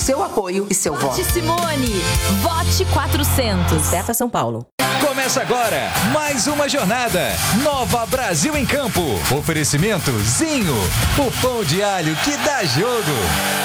seu apoio e seu voto. Vote Simone! Vote 400! Certa São Paulo. Começa agora mais uma jornada. Nova Brasil em Campo. Oferecimento Zinho, o pão de alho que dá jogo.